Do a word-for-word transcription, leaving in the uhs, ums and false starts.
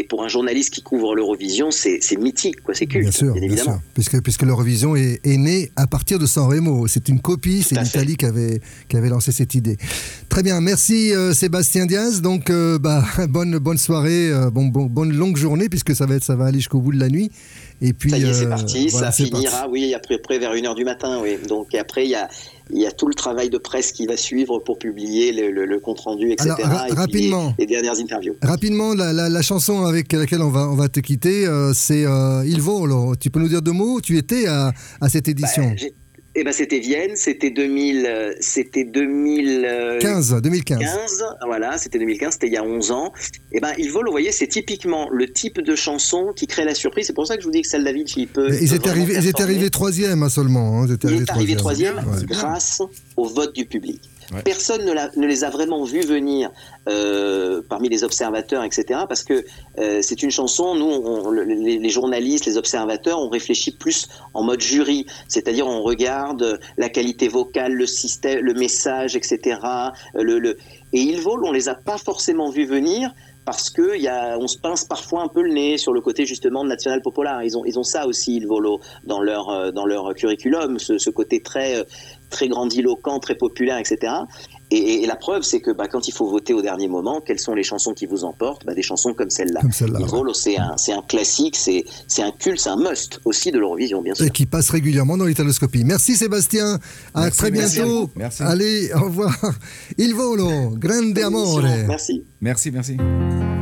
pour un journaliste qui couvre l'Eurovision, c'est, c'est mythique, quoi, c'est culte, bien, sûr, bien évidemment. Bien sûr, puisque, puisque l'Eurovision est, est née à partir de Sanremo. C'est une copie, c'est l'Italie qui avait, qui avait lancé cette idée. Très bien, merci euh, Sébastien Diaz. Donc, euh, bah, bonne, bonne soirée, euh, bon, bon, bonne longue journée, puisque ça va, être, ça va aller jusqu'au bout de la nuit. Et puis, ça y est, c'est euh, parti, voilà, ça c'est finira, parti. oui, après, après vers une heure du matin, oui. Donc après, il y a, il y a tout le travail de presse qui va suivre pour publier le, le, le compte-rendu, et cetera. Alors, ra- et rapidement, puis les, les dernières interviews. Rapidement, la, la, la chanson avec laquelle on va, on va te quitter, euh, c'est euh, Il vole. Tu peux nous dire deux mots? Tu étais à, à cette édition bah, Eh ben, c'était Vienne, c'était deux mille, c'était deux mille quinze, deux mille quinze. quinze, voilà, c'était deux mille quinze, c'était il y a onze ans. Eh ben, Il vole, vous voyez, c'est typiquement le type de chanson qui crée la surprise. C'est pour ça que je vous dis que Sal David, il peut. Ils étaient arrivés, ils étaient arrivés troisième hein, seulement. Hein, ils étaient il arrivés est arrivé troisième, troisième ouais. grâce au vote du public. Ouais. Personne ne, la, ne les a vraiment vus venir euh, parmi les observateurs, et cetera. Parce que euh, c'est une chanson, nous, on, les, les journalistes, les observateurs, on réfléchit plus en mode jury. C'est-à-dire on regarde la qualité vocale, le système, le message, et cetera. Le, le... Et Il vole, on les a pas forcément vus venir parce que y a, on se pince parfois un peu le nez sur le côté justement de National Popolare. Ils ont, ils ont ça aussi, Il volo, dans leur, dans leur curriculum, ce, ce côté très, très grandiloquent, très populaire, et cetera. Et, et la preuve, c'est que bah, quand il faut voter au dernier moment, quelles sont les chansons qui vous emportent? Bah, des chansons comme celle-là. Comme celle-là Il volo, c'est un, c'est un classique, c'est, c'est un culte, c'est un must aussi de l'Eurovision, bien sûr. Et qui passe régulièrement dans l'Italoscopie. Merci Sébastien, à merci, très merci bientôt. Merci. Allez, au revoir. Il volo, grande amore. Merci. Merci, merci.